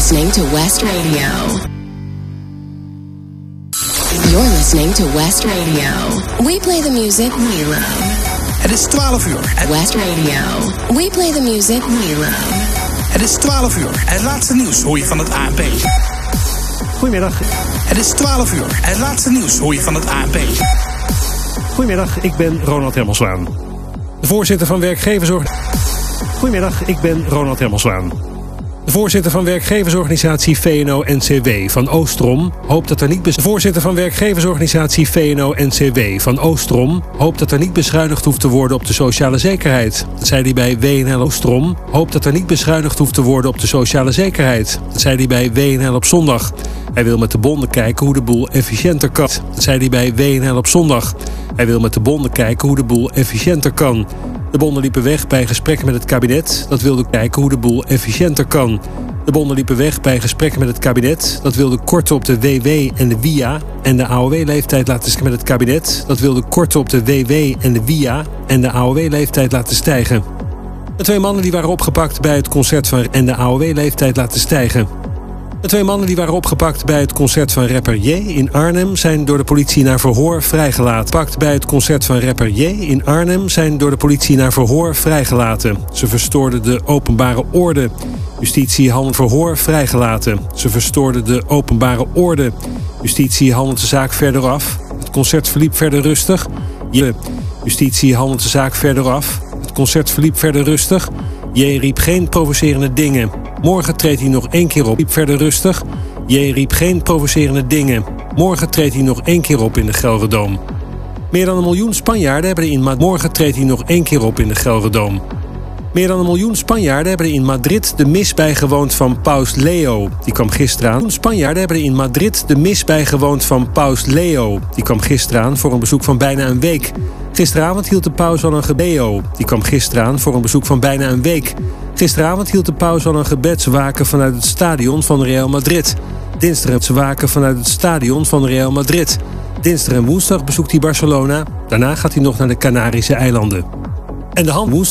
listening to West Radio. You're listening to West Radio. We play the music we love. Het is 12 uur. West Radio. We play the music we love. Het is 12 uur. Het laatste nieuws hoor je van het ANP. Goedemiddag. Het is 12 uur. Het laatste nieuws hoor je van het ANP. Goedemiddag, ik ben Ronald Hemmelswaan. De voorzitter van Goedemiddag, ik ben Ronald Hemmelswaan. De voorzitter van werkgeversorganisatie VNO-NCW van Oostrom hoopt dat er niet bezuinigd hoeft te worden op de sociale zekerheid. Dat zei hij bij WNL Oostrom. Hoopt dat er niet bezuinigd hoeft te worden op de sociale zekerheid. Dat zei hij bij WNL op zondag. Hij wil met de bonden kijken hoe de boel efficiënter kan. Dat zei hij bij WNL op zondag. Hij wil met de bonden kijken hoe de boel efficiënter kan. De bonden liepen weg bij gesprekken met het kabinet. Dat wilde kijken hoe de boel efficiënter kan. De bonden liepen weg bij gesprekken met het kabinet. Dat wilde korten op de WW en de WIA en de AOW-leeftijd laten stijgen met het kabinet. Dat wilde korten op de WW en de WIA en de AOW-leeftijd laten stijgen. De twee mannen die waren opgepakt bij het concert van en de AOW-leeftijd laten stijgen. De twee mannen die waren opgepakt bij het concert van rapper J in Arnhem zijn door de politie naar verhoor vrijgelaten. Ze verstoorden de openbare orde. Justitie handelt verhoor vrijgelaten. Ze verstoorden de openbare orde. Justitie handelt de zaak verder af. Het concert verliep verder rustig. Justitie handelt de zaak verder af. Het concert verliep verder rustig. J riep geen provocerende dingen. Morgen treedt hij nog één keer op. Liep verder rustig. J riep geen provocerende dingen. Morgen treedt hij nog één keer op in de Gelredome. Meer dan 1 miljoen Spanjaarden hebben er in Madrid. Morgen treedt hij nog één keer op in de Gelredome. Meer dan 1 miljoen Spanjaarden hebben er in Madrid de mis bijgewoond van Paus Leo. Die kwam gisteren aan. Spanjaarden hebben er in Madrid de mis bijgewoond van Paus Leo. Die kwam gisteren aan voor een bezoek van bijna een week. Gisteravond hield de paus al een gebedswaken vanuit het stadion van Real Madrid. Dinsdag en woensdag bezoekt hij Barcelona. Daarna gaat hij nog naar de Canarische eilanden. En de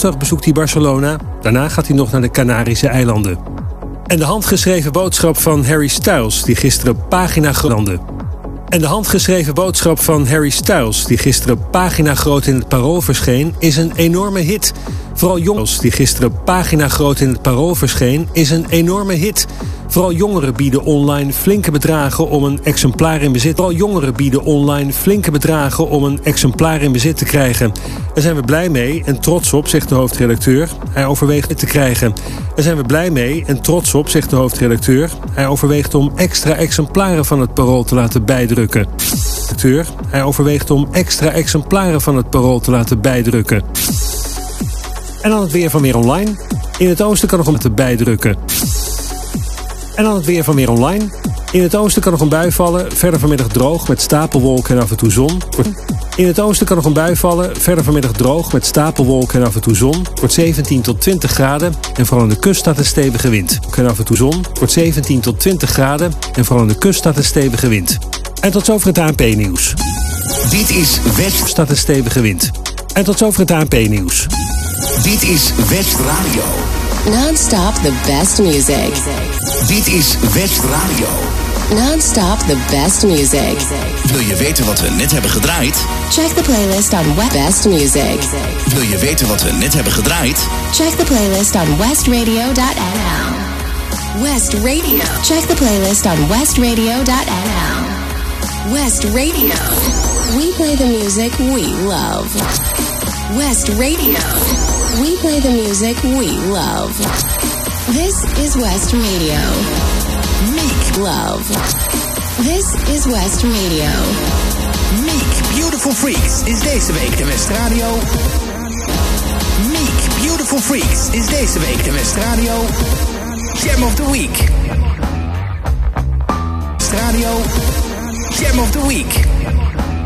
handgeschreven boodschap van Harry Styles, die gisteren pagina groot in het Parool verscheen, is een enorme hit. Vooral jongeren bieden online flinke bedragen om een exemplaar in bezit te krijgen. Daar zijn we blij mee en trots op, zegt de hoofdredacteur. Hij overweegt dit te krijgen. Hij overweegt om extra exemplaren van het Parool te laten bijdrukken. En dan het weer van Weer Online. In het oosten kan nog om te bijdrukken. In het oosten kan nog een bui vallen. Verder vanmiddag droog met stapelwolken en af en toe zon. Wordt 17 tot 20 graden. En vooral aan de kust staat een stevige wind. En tot zover het ANP-nieuws. Dit is West. Staat een stevige wind. En tot zover het ANP-nieuws. Dit is West Radio. Non-stop the best music. Dit is West Radio. Non-stop the best music. Wil je weten wat we net hebben gedraaid? Check the playlist on Best Music. Wil je weten wat we net hebben gedraaid? Check the playlist on westradio.nl. West Radio. Check the playlist on westradio.nl. West Radio. We play the music we love. West Radio. We play the music we love. This is West Radio. Make love. This is West Radio. Meek Beautiful Freaks is deze week de West Radio. Meek Beautiful Freaks is deze week de West Radio. Jam of the Week. West Radio. Jam of the Week.